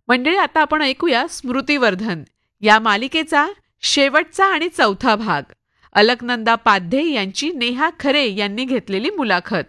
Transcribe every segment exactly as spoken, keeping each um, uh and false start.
मंडळी, आता आपण ऐकूया स्मृतिवर्धन या मालिकेचा शेवटचा आणि चौथा भाग. अलकनंदा पाध्ये यांची नेहा खरे यांनी घेतलेली मुलाखत.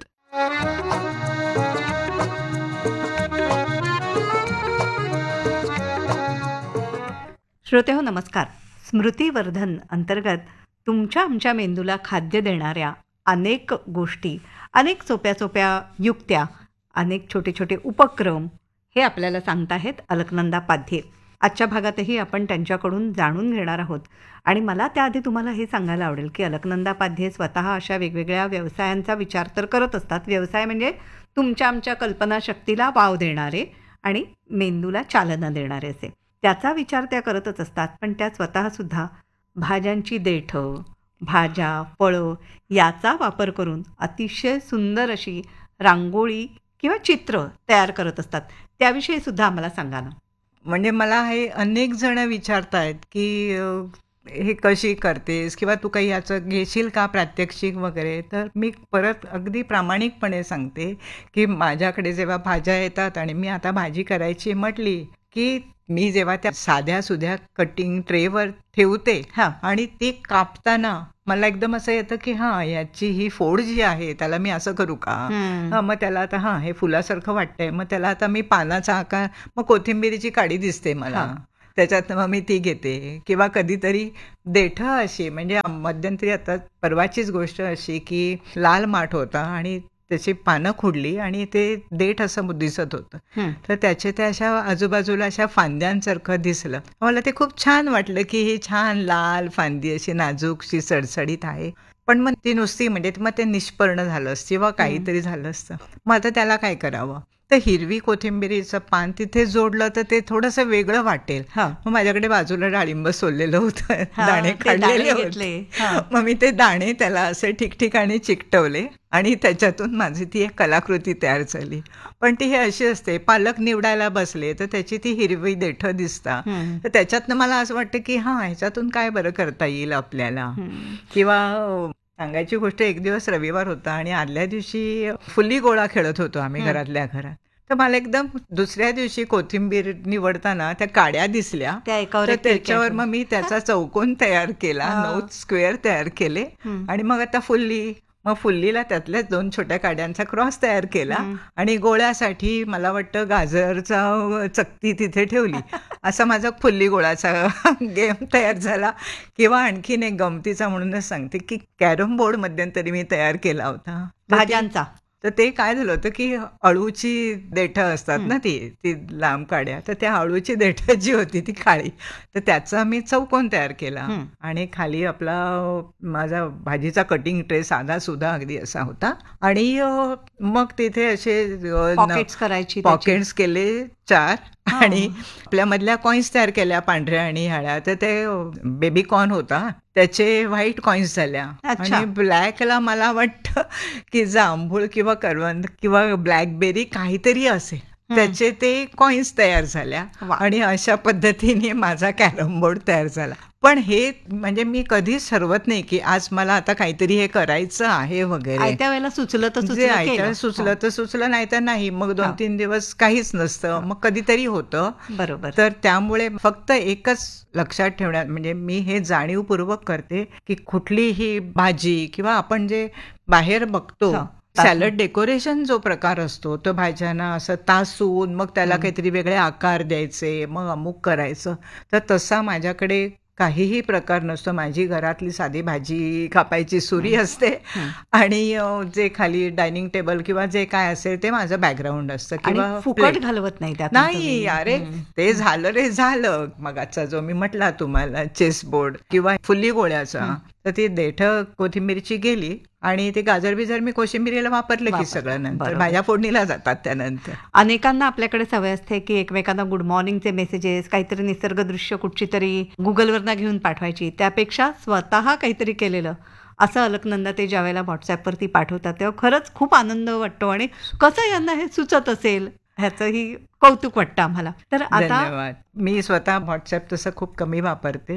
श्रोतेहो नमस्कार. स्मृतिवर्धन अंतर्गत तुमच्या आमच्या मेंदूला खाद्य देणाऱ्या अनेक गोष्टी, अनेक सोप्या सोप्या युक्त्या, अनेक छोटे छोटे उपक्रम हे आपल्याला सांगत आहेत अलकनंदा पाध्ये. आजच्या भागातही आपण त्यांच्याकडून जाणून घेणार आहोत. आणि मला त्याआधी तुम्हाला हे सांगायला आवडेल की अलकनंदा पाध्ये स्वतः अशा वेगवेगळ्या व्यवसायांचा विचार तर करत असतात. व्यवसाय म्हणजे तुमच्या आमच्या कल्पनाशक्तीला वाव देणारे आणि मेंदूला चालना देणारे असे. त्याचा विचार त्या करतच असतात. पण त्या स्वतःसुद्धा भाज्यांची देठं, भाज्या, फळं याचा वापर करून अतिशय सुंदर अशी रांगोळी किंवा चित्र तयार करत असतात. त्याविषयी सुद्धा आम्हाला सांगा ना. म्हणजे मला हे अनेक जण विचारतायत की अ, हे कशी करतेस किंवा तू काही याचं घेशील का प्रात्यक्षिक वगैरे. तर मी परत अगदी प्रामाणिकपणे सांगते की माझ्याकडे जेव्हा भाज्या येतात आणि मी आता भाजी करायची म्हटली की मी जेव्हा त्या साध्या सुध्या कटिंग ट्रेवर ठेवते हां. आणि ते कापताना मला एकदम असं येतं की हां याची ही फोड जी आहे त्याला मी असं करू का. हम्म. हां मग त्याला आता हां हे फुलासारखं वाटतंय, मग त्याला आता मी पानाचा आकार, मग कोथिंबिरीची काडी दिसते मला, हां. त्याच्यात मग मी ती घेते. किंवा कधीतरी देठं अशी, म्हणजे मध्यंतरी आता परवाचीच गोष्ट अशी की लाल माठ होता आणि त्याची पानं खुडली आणि ते देठ असं दिसत होतं. हम्म. तर त्याचे ते अशा आजूबाजूला अशा फांद्यांसारखं दिसलं. मला ते खूप छान वाटलं की ही छान लाल फांदी अशी नाजूकशी सडसडीत आहे. पण मग ती नुसती म्हणजे मग ते निष्पर्ण झालं असतं किंवा काहीतरी झालं असतं. मग आता त्याला काय करावं. तर हिरवी कोथिंबिरीचं पान तिथे जोडलं तर ते थोडंसं वेगळं वाटेल. हां. मग माझ्याकडे बाजूला डाळिंब सोललेलं होतं, हां, दाणे ते काढलेले दाणे होते. घेतले. हां. मग मी ते दाणे त्याला असे ठिकठिकाणी चिकटवले आणि त्याच्यातून माझी ती एक कलाकृती तयार झाली. पण ती हे अशी असते, पालक निवडायला बसले तर त्याची ती हिरवी देठं दिसतात. हम्म. तर त्याच्यातनं मला असं वाटतं की हां ह्याच्यातून काय बरं करता येईल आपल्याला. हम्म. किंवा अ, सांगायची गोष्ट, एक दिवस रविवार होता आणि आदल्या दिवशी फुल्ली गोळा खेळत होतो आम्ही हं. घरातल्या घरात. तर मला एकदम दुसऱ्या दिवशी कोथिंबीर निवडताना त्या काड्या दिसल्या. त्या एकावर तर एक तिरक्या त्याच्यावर ठेवून. मग मी त्याचा चौकोन तयार केला, हा. नऊ स्क्वेअर तयार केले. हम्म. आणि मग आता फुल्ली, मग फुल्लीला त्यातल्या दोन छोट्या काड्यांचा क्रॉस तयार केला. हम्म. आणि गोळ्यासाठी मला वाटतं गाजरचा चकती तिथे ठेवली. असा माझा फुल्ली गोळाचा गेम तयार झाला. किंवा आणखीन एक गमतीचा म्हणूनच सांगते की कॅरम बोर्ड मध्यंतरी मी तयार केला होता. तर ती- भाज्यांचा. तर ते काय झालं होतं की अळूची देठं असतात हं. ना, ती ती लांब काड्या, तर त्या अळूची देठं जी होती ती काळी, तर त्याचा मी चौकोन तयार केला. हं. आणि खाली आपला अ, माझा भाजीचा कटिंग ट्रे साधा सुद्धा अगदी असा होता. आणि अ, मग तिथे असे अ, न- पॉकेट्स करायची त्याची. पॉकेट्स केले चार. हा. आणि आपल्या मधल्या कॉईन्स तयार केल्या पांढऱ्या आणि ह्याळ्या. तर ते बेबी कॉर्न होता, त्याचे व्हाईट कॉईन्स झाल्या. अच्छा. आणि ब्लॅकला मला वाटतं की जांभूळ किंवा करवंद किंवा ब्लॅकबेरी काहीतरी असेल, हं. त्याचे ते कॉईन्स तयार झाल्या. वा. आणि अशा पद्धतीने माझा कॅरम बोर्ड तयार झाला. पण हे म्हणजे मी कधीच ठरवत नाही की आज मला आता काहीतरी हे करायचं आहे वगैरे. आयत्या वेळेला सुचलं तर जे सुचलं ऐकायला केलं. सुचलं तर सुचलं, नाही तर नाही. मग हा. दोन तीन दिवस काहीच नसतं, मग कधीतरी होतं. हा. बरोबर. तर त्यामुळे फक्त एकच लक्षात ठेवण्यात, म्हणजे मी हे जाणीवपूर्वक करते की कुठलीही भाजी किंवा आपण जे बाहेर बघतो हा. सॅलड डेकोरेशन जो प्रकार असतो, तो भाज्यांना असं तासून मग त्याला हं. काहीतरी वेगळे आकार द्यायचे, मग अमुक करायचं, तर तसा माझ्याकडे काहीही प्रकार नसतो. माझी घरातली साधी भाजी कापायची सुरी असते. हं. आणि अ, जे खाली डायनिंग टेबल किंवा जे काय असेल ते माझं बॅकग्राऊंड असतं. आणि किंवा फुकट plate. घालवत नाही त्यात. नाही अरे, ते झालं रे झालं. मगाचा जो मी म्हटला तुम्हाला चेस बोर्ड किंवा फुल्ली गोळ्याचा, हं. तर ती देठं कोथिंबीरची गेली आणि ते गाजर बिजर मी कोशिंबिरीला वापरलं की वापरलं. सगळं, नंतर बरोबर. भाज्या फोडणीला जातात त्यानंतर. अनेकांना आपल्याकडे सवय असते की एकमेकांना गुड मॉर्निंगचे मेसेजेस, काहीतरी निसर्ग दृश्य कुठची तरी गुगलवरनं घेऊन पाठवायची, त्यापेक्षा स्वतः काहीतरी केलेलं असं अलकनंदा ते ज्यावेळेला व्हॉट्सॲपवरती पाठवतात तेव्हा खरंच खूप आनंद वाटतो. आणि कसं यांना हे सुचत असेल ह्याचंही कौतुक वाटतं आम्हाला. तर आता धन्यवाद. मी स्वतः व्हॉट्सॲप तसं खूप कमी वापरते.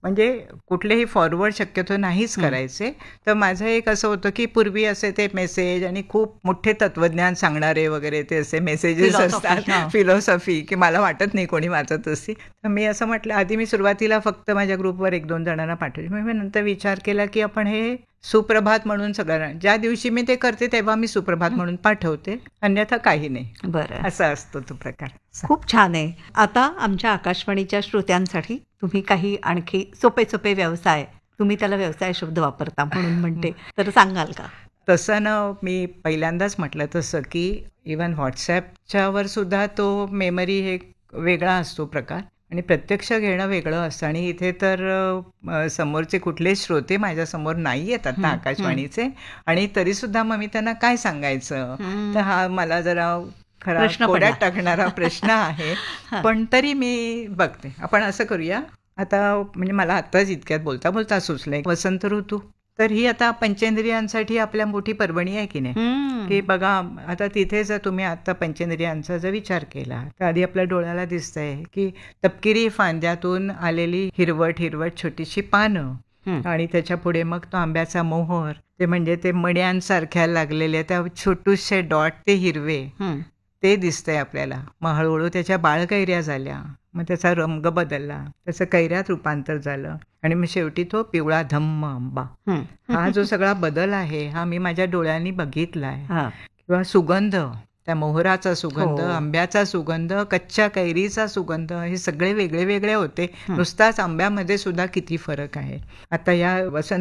म्हणजे कुठलेही फॉरवर्ड शक्यतो नाहीच करायचे. तर माझं एक असं होतं की पूर्वी असे ते मेसेज आणि खूप मोठे तत्वज्ञान सांगणारे वगैरे ते असे मेसेजेस Philosophy, असतात, हा. फिलॉसॉफी, की मला वाटत नाही कोणी वाचत असते. तर मी असं म्हटलं, आधी मी सुरुवातीला फक्त माझ्या ग्रुपवर एक दोन जणांना पाठवली. मग मी नंतर विचार केला की आपण हे सुप्रभात म्हणून सगळ्यांना, ज्या दिवशी मी ते करते तेव्हा मी सुप्रभात म्हणून पाठवते, अन्यथा काही नाही. बरं, असा असतो तो प्रकार. खूप छान आहे. आता आमच्या आकाशवाणीच्या श्रोत्यांसाठी तुम्ही काही आणखी सोपे सोपे व्यवसाय, तुम्ही त्याला व्यवसाय शब्द वापरता म्हणून म्हणते, तर सांगाल का? तसं ना, मी पहिल्यांदाच म्हटलं तसं की इवन व्हॉट्सॲपच्यावर सुद्धा तो मेमरी हे वेगळा असतो प्रकार आणि प्रत्यक्ष घेणं वेगळं असतं. आणि इथे तर अ, समोरचे कुठलेच श्रोते माझ्यासमोर नाही येतात ना आकाशवाणीचे, आणि तरीसुद्धा मग मी त्यांना काय सांगायचं, तर हा मला जरा खरा प्रश्न कोड्यात पडला. टाकणारा प्रश्न आहे. पण तरी मी बघते, आपण असं करूया आता, म्हणजे मला आत्ताच इतक्यात बोलता बोलता सुचलंय, वसंत ऋतू, तर ही आता पंचेंद्रियांसाठी आपल्या मोठी पर्वणी आहे की नाही, हम्म. की बघा आता तिथे जर तुम्ही आता पंचेंद्रियांचा जर विचार केला तर आधी आपल्या डोळ्याला दिसतंय की तपकिरी फांद्यातून आलेली हिरवट हिरवट छोटीशी पानं, हम्म. आणि त्याच्या पुढे मग तो आंब्याचा मोहर, ते म्हणजे ते मण्यांसारख्या लागलेले त्या छोटूशे डॉट ते हिरवे, हम्म. ते दिसतंय आपल्याला. मग हळूहळू त्याच्या बाळकैऱ्या झाल्या, मग त्याचा रंग बदलला, त्याचं कैऱ्यात रूपांतर झालं, आणि मग शेवटी तो पिवळा धम्म आंबा. हम्म. हा जो सगळा बदल आहे हा मी माझ्या डोळ्यांनी बघितलाय. हा. किंवा सुगंध, त्या मोहराचा सुगंध, हो. आंब्याचा सुगंध, कच्च्या कैरीचा सुगंध, हे सगळे वेगळे वेगळे होते. नुसताच आंब्यामध्ये सुद्धा किती फरक आहे. आता या वसंत